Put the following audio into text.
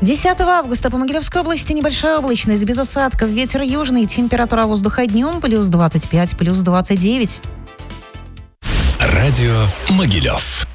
10 августа по Могилевской области небольшая облачность, без осадков, ветер южный, температура воздуха днем +25, +29. Радио Могилев.